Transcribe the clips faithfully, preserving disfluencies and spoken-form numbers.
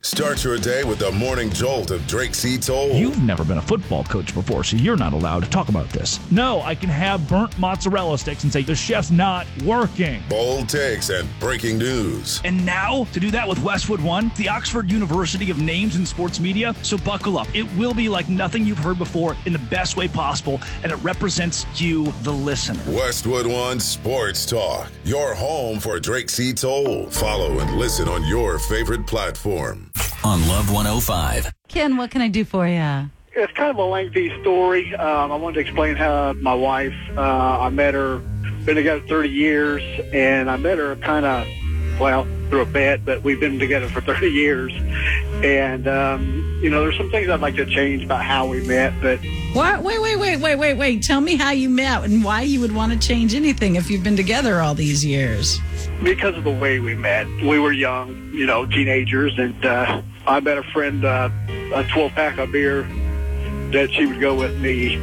Start your day with the morning jolt of Drake C. Toll. You've never been a football coach before, so you're not allowed to talk about this. No, I can have burnt mozzarella sticks and say the chef's not working. Bold takes and breaking news. And now, to do that with Westwood One, the Oxford University of names in sports media. So buckle up. It will be like nothing you've heard before in the best way possible, and it represents you, the listener. Westwood One Sports Talk, your home for Drake C. Toll. Follow and listen on your favorite platform. On Love one oh five. Ken, what can I do for you? It's kind of a lengthy story. Um, I wanted to explain how my wife, uh, I met her, been together thirty years, and I met her kind of, well, through a bet, but we've been together for thirty years. And, um, you know, there's some things I'd like to change about how we met, but... What? Wait, wait, wait, wait, wait, wait. Tell me how you met and why you would want to change anything if you've been together all these years. Because of the way we met. We were young, you know, teenagers, and uh, I met a friend, uh, a twelve-pack of beer, that she would go with me.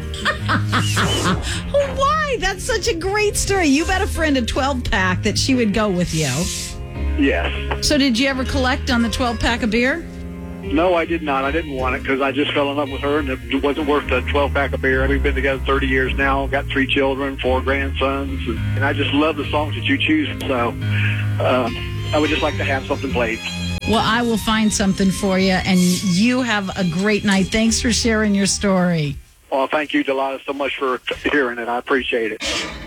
Why? That's such a great story. You met a friend, a twelve-pack, that she would go with you. Yes. So did you ever collect on the twelve-pack of beer? No, I did not. I didn't want it because I just fell in love with her, and it wasn't worth a twelve-pack of beer. We've been together thirty years now, got three children, four grandsons, and, and I just love the songs that you choose. So um, I would just like to have something played. Well, I will find something for you, and you have a great night. Thanks for sharing your story. Well, thank you, Delilah, so much for hearing it. I appreciate it.